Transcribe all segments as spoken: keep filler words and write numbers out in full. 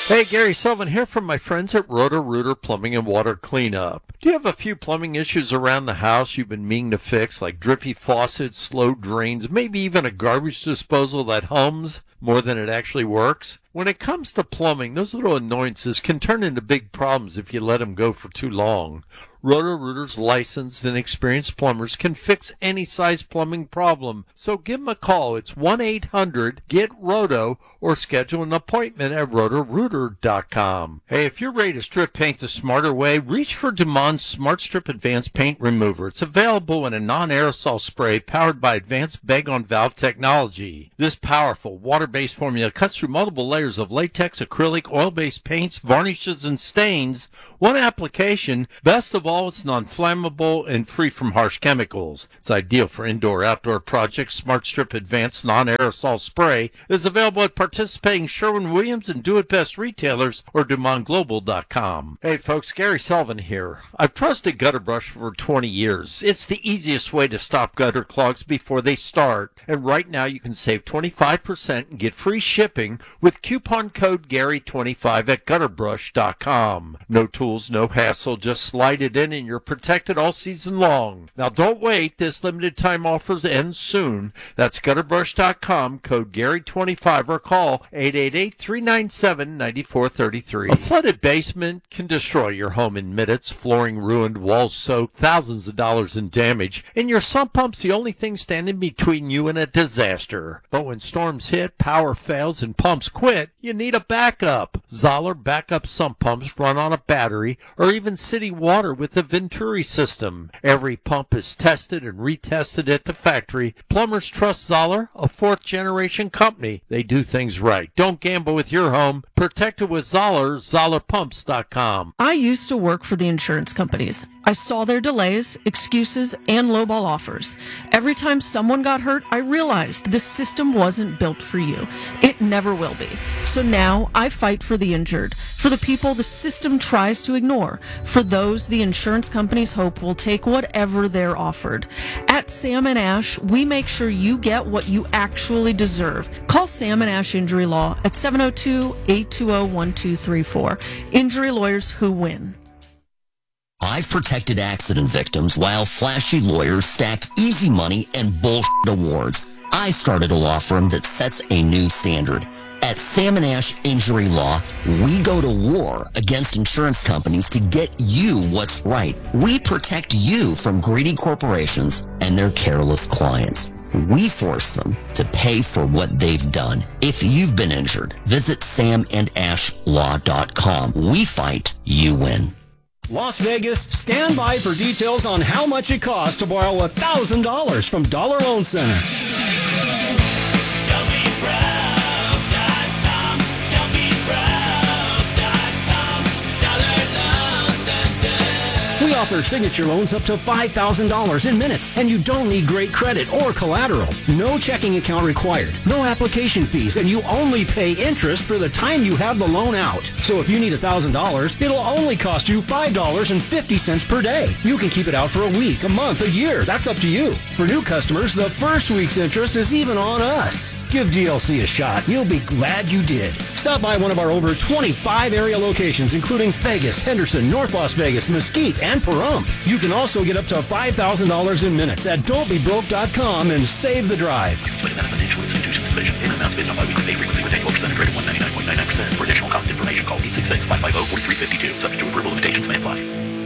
Hey, Gary Sullivan here from my friends at Roto-Rooter Plumbing and Water Cleanup. Do you have a few plumbing issues around the house you've been meaning to fix, like drippy faucets, slow drains, maybe even a garbage disposal that hums more than it actually works? When it comes to plumbing, those little annoyances can turn into big problems if you let them go for too long. Roto-Rooter's licensed and experienced plumbers can fix any size plumbing problem, so give them a call. It's one eight hundred get roto or schedule an appointment at roto rooter dot com. Hey, if you're ready to strip paint the smarter way, reach for Dumon's Smart Strip Advanced Paint Remover. It's available in a non-aerosol spray powered by advanced bag-on-valve technology. This powerful water-based formula cuts through multiple layers of latex, acrylic, oil-based paints, varnishes, and stains. One application. Best of all, it's non-flammable and free from harsh chemicals. It's ideal for indoor-outdoor projects. Smart Strip Advanced Non-Aerosol Spray is available at participating Sherwin-Williams and Do It Best retailers or Dumont Global dot com. Hey folks, Gary Sullivan here. I've trusted Gutter Brush for twenty years. It's the easiest way to stop gutter clogs before they start. And right now you can save twenty-five percent and get free shipping with coupon code Gary twenty-five at gutter brush dot com. No tools, no hassle, just slide it in and you're protected all season long. Now don't wait, this limited time offers end soon. That's gutter brush dot com, code Gary twenty-five, or call eight eight eight, three nine seven, nine four three three. A flooded basement can destroy your home in minutes. Flooring ruined, walls soaked, thousands of dollars in damage, and your sump pump's the only thing standing between you and a disaster. But when storms hit, power fails, and pumps quit, you need a backup. Zoller backup sump pumps run on a battery or even city water with the Venturi system. Every pump is tested and retested at the factory. Plumbers trust Zoller, a fourth generation company. They do things right. Don't gamble with your home. Protect it with Zoller, zoller pumps dot com. I used to work for the insurance companies. I saw their delays, excuses, and lowball offers. Every time someone got hurt, I realized this system wasn't built for you. It never will be. So now I fight for the injured, for the people the system tries to ignore, for those the insurance companies hope will take whatever they're offered. At Sam and Ash, we make sure you get what you actually deserve. Call Sam and Ash Injury Law at seven oh two, eight two oh, one two three four. Injury lawyers who win. I've protected accident victims while flashy lawyers stack easy money and bullshit awards. I started a law firm that sets a new standard. At Sam and Ash Injury Law, we go to war against insurance companies to get you what's right. We protect you from greedy corporations and their careless clients. We force them to pay for what they've done. If you've been injured, visit sam and ash law dot com. We fight, you win. Las Vegas, stand by for details on how much it costs to borrow one thousand dollars from Dollar Loan Center. We offer signature loans up to five thousand dollars in minutes, and you don't need great credit or collateral. No checking account required, no application fees, and you only pay interest for the time you have the loan out. So if you need one thousand dollars, it'll only cost you five dollars and fifty cents per day. You can keep it out for a week, a month, a year. That's up to you. For new customers, the first week's interest is even on us. Give D L C a shot. You'll be glad you did. Stop by one of our over twenty-five area locations, including Vegas, Henderson, North Las Vegas, Mesquite, and Pahrump. You can also get up to five thousand dollars in minutes at don't be broke dot com and save the drive. Financial institutions division. Payment amounts based on biweekly pay frequency with annual percentage rate of one hundred ninety-nine point nine nine percent. For additional cost information, call eight six six, five five zero, four three five two. Subject to approval, limitations may apply.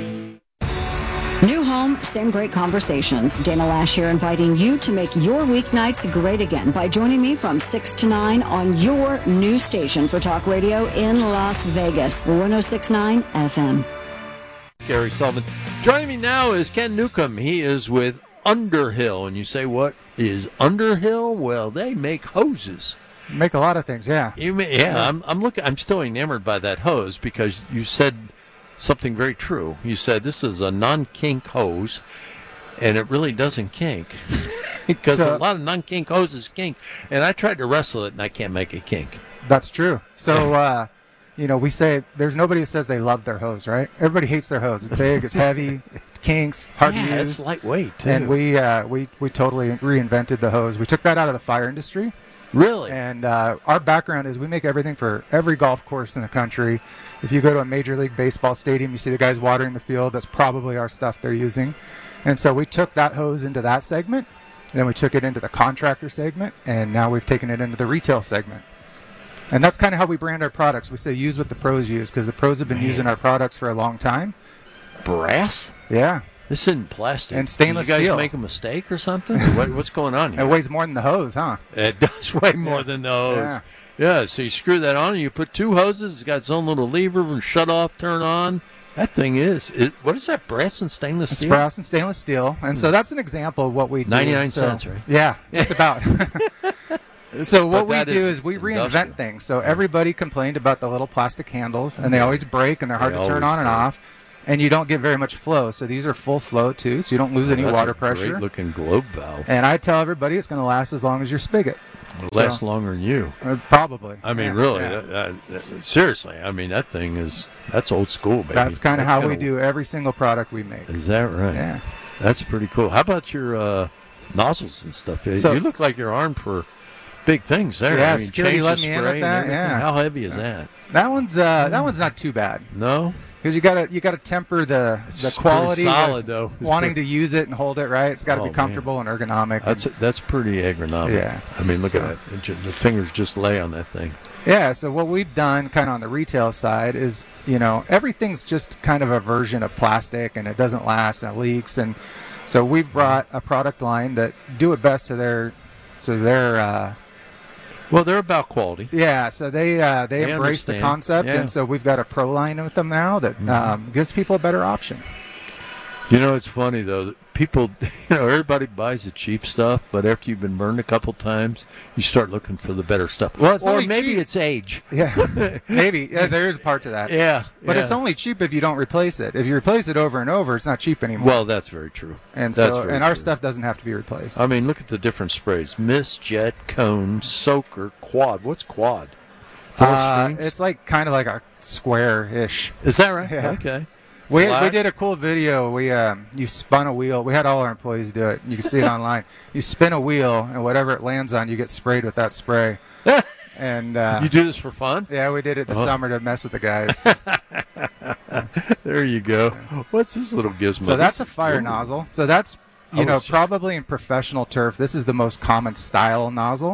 New home, same great conversations. Dana Lash here, inviting you to make your weeknights great again by joining me from six to nine on your new station for talk radio in Las Vegas, one oh six point nine F M. Gary Sullivan. Joining me now is Ken Newcomb. He is with Underhill. And you say, what is Underhill? Well, they make hoses. Make a lot of things, yeah. You may, yeah, yeah. I'm, I'm looking. I'm still enamored by that hose because you said something very true. You said this is a non-kink hose, and it really doesn't kink because so, a lot of non-kink hoses kink. And I tried to wrestle it, and I can't make it kink. That's true. So, uh, you know, we say there's nobody who says they love their hose, right? Everybody hates their hose. It's big, it's heavy, kinks, hard yeah, to use. It's lightweight too. And we uh, we we totally reinvented the hose. We took that out of the fire industry, Really? And uh, our background is we make everything for every golf course in the country. If you go to a Major League Baseball stadium, you see the guys watering the field. That's probably our stuff they're using. And so we took that hose into that segment. Then we took it into the contractor segment. And now we've taken it into the retail segment. And that's kind of how we brand our products. We say use what the pros use because the pros have been Man. using our products for a long time. Brass? Yeah. This isn't plastic. And stainless Did you guys steel. make a mistake or something? what, what's going on here? It weighs more than the hose, huh? It does weigh more than the hose. Yeah. Yeah, so you screw that on and you put two hoses. It's got its own little lever and shut off, turn on. That thing is, it, what is that, brass and stainless It's steel? brass and stainless steel. And so that's an example of what we do. ninety-nine So- cents, right? Yeah, just about. So what But that we do is is we reinvent industrial. things. So everybody complained about the little plastic handles, and they always break, and they're hard They to turn always on and break. off, and you don't get very much flow. So these are full flow, too, so you don't lose any That's water a pressure. great-looking globe valve. And I tell everybody it's going to last as long as your spigot. It'll So- last longer than you. Uh, probably. I mean, Yeah, really, yeah. that- that- that- seriously. I mean, that thing is, that's old school, baby. That's kind of how we kinda- do every single product we make. Is that right? Yeah. That's pretty cool. How about your uh, nozzles and stuff? So- you look like you're armed for big things there. Yeah, I mean, security change let the me in spray with and that, everything. yeah. How heavy is that? That one's uh, that one's not too bad No? because you gotta you gotta temper the It's the pretty quality solid, of though. It's wanting pretty- to use it and hold it right. It's got to Oh, be comfortable and ergonomic. That's that's pretty agronomic. Yeah. I mean, look So- at that. It ju- the fingers just lay on that thing. Yeah, so what we've done kind of on the retail side is, you know, everything's just kind of a version of plastic and it doesn't last and it leaks. And so we've brought a product line that do it best to their, to their, uh, Well, they're about quality. yeah, so they uh, they They embrace the understand. concept. Yeah. And so we've got a pro line with them now that um, gives people a better option. You know, it's funny though. That people, you know, everybody buys the cheap stuff, but after you've been burned a couple times, you start looking for the better stuff. Well, it's or only maybe cheap. it's age. Yeah, maybe. Yeah, there is a part to that. Yeah, But yeah. it's only cheap if you don't replace it. If you replace it over and over, it's not cheap anymore. Well, that's very true. and that's so, very and our true. stuff doesn't have to be replaced. I mean, look at the different sprays: mist, jet, cone, soaker, quad. What's quad? Four Uh, strings? it's like kind of like a square-ish. Is that right? Yeah. Okay. We, we Flat? did a cool video. We um, you spun a wheel. We had all our employees do it. You can see it online. You spin a wheel, and whatever it lands on, you get sprayed with that spray. And uh, You do this for fun? yeah, we did it this Oh. summer to mess with the guys. There you go. What's this little gizmo? So that's a This- fire Ooh. nozzle. So that's you I know was just- probably in professional turf, this is the most common style nozzle.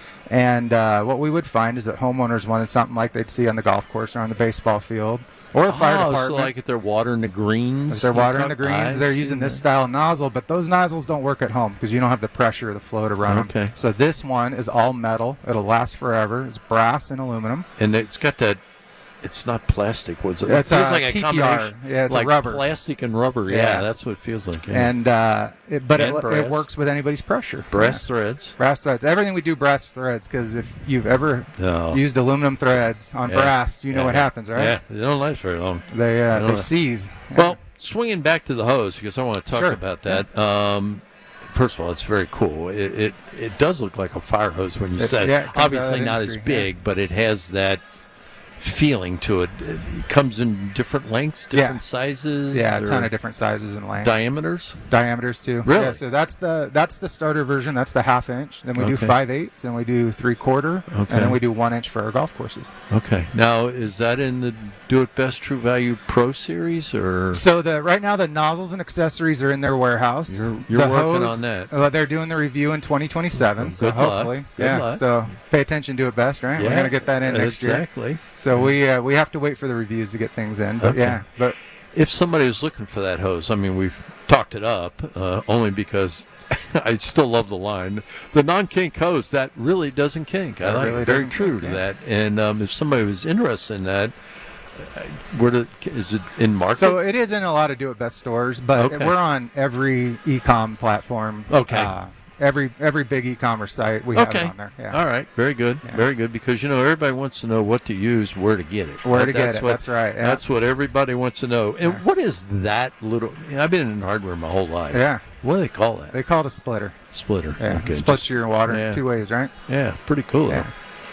And uh, what we would find is that homeowners wanted something like they'd see on the golf course or on the baseball field or the fire Oh, department. so like if they're watering the greens. If they're you watering talk- the greens, I they're see using this that. style nozzle, but those nozzles don't work at home because you don't have the pressure or the flow to run 'em. Okay. So this one is all metal. It'll last forever. It's brass and aluminum. And it's got that. It's not plastic. What's it? It's it feels a like a T P R. combination. Yeah, it's a like rubber. plastic and rubber. Yeah, Yeah. that's what it feels like. Yeah. And uh, it, but And it, brass. it works with anybody's pressure. brass Yeah. threads. Brass threads. Everything we do brass threads because if you've ever No. used aluminum threads on Yeah. brass, you know Yeah. what happens, right? Yeah, they don't last very long. They uh, don't they know. seize. Well, swinging back to the hose because I want to talk Sure. about that. Um, first of all, it's very cool. It, it it does look like a fire hose when you It- said yeah, it. it comes out Obviously of not as industry, yeah. big, but it has that feeling to it. It comes in different lengths, different Yeah. sizes. Yeah, a ton or of different sizes and lengths. diameters. Diameters too. Really? Yeah, so that's the that's the starter version. That's the half inch. Then we do Okay. five eighths, and we do three quarter, Okay. and then we do one inch for our golf courses. Okay. Now, is that in the Do It Best True Value Pro Series or? So the right now the nozzles and accessories are in their warehouse. You're- you're The working hose, on that. Uh, they're doing the review in twenty twenty-seven. Well, so good luck. hopefully, Good yeah. luck. So pay attention, do it best, right? We're Yeah, gonna get that in next year. Exactly. So we uh, we have to wait for the reviews to get things in. But Okay. yeah, but If somebody was looking for that hose, I mean, we've talked it up uh, only because I still love the line. The non-kink hose, that really doesn't kink. I That like really it. Very doesn't true kink, to yeah. that. And um, if somebody was interested in that, uh, where to, is it in market? so it is in a lot of do it best stores, but Okay. we're on every e-com platform. Okay. Uh, every every big e-commerce site we have okay. it on there. Yeah. All right. Very good. Yeah. Very good. Because, you know, everybody wants to know what to use, where to get it. Where That- to get it. what- That's right. Yeah. That's what everybody wants to know. And Yeah. what is that little? You know, I've been in hardware my whole life. Yeah. What do they call that? They call it a splitter. Splitter. Yeah. Okay, It splits just- your water yeah. two ways, right? Yeah. Pretty cool. Yeah. Though.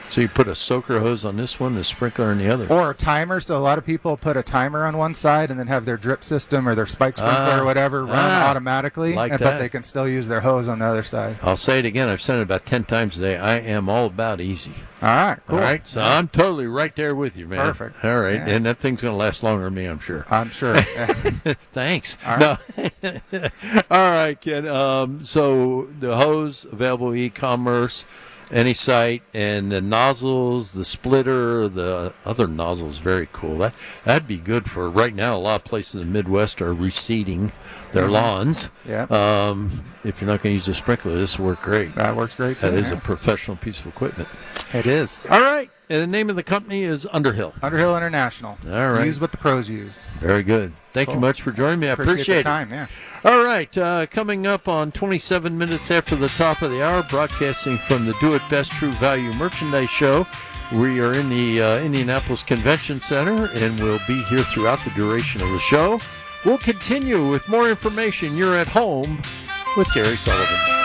So you put a soaker hose on this one, the sprinkler on the other. Or a timer. So a lot of people put a timer on one side and then have their drip system or their spike sprinkler Ah, or whatever run ah, automatically, like and, that. but they can still use their hose on the other side. I'll say it again. I've said it about ten times today. I am all about easy. All right, cool. All right, so Yeah. I'm totally right there with you, man. Perfect. All right, Yeah. and that thing's going to last longer than me, I'm sure. I'm sure. Thanks. All No. All right, Ken. Um, so the hose available e-commerce, any site, and the nozzles, the splitter, the other nozzles, very cool. That that'd be good for right now. A lot of places in the Midwest are reseeding their Mhm. lawns. Yeah. Um, if you're not going to use a sprinkler, this will work great. That works great too. That is yeah. a professional piece of equipment. It is. All right. And the name of the company is Underhill. Underhill International. All right. Use what the pros use. Very good. Thank you Cool. much for joining me. I appreciate, Appreciate the it. time, yeah. All right. Uh, coming up on twenty-seven minutes after the top of the hour, broadcasting from the Do It Best True Value Merchandise Show. We are in the uh, Indianapolis Convention Center, and we'll be here throughout the duration of the show. We'll continue with more information. You're at home with Gary Sullivan.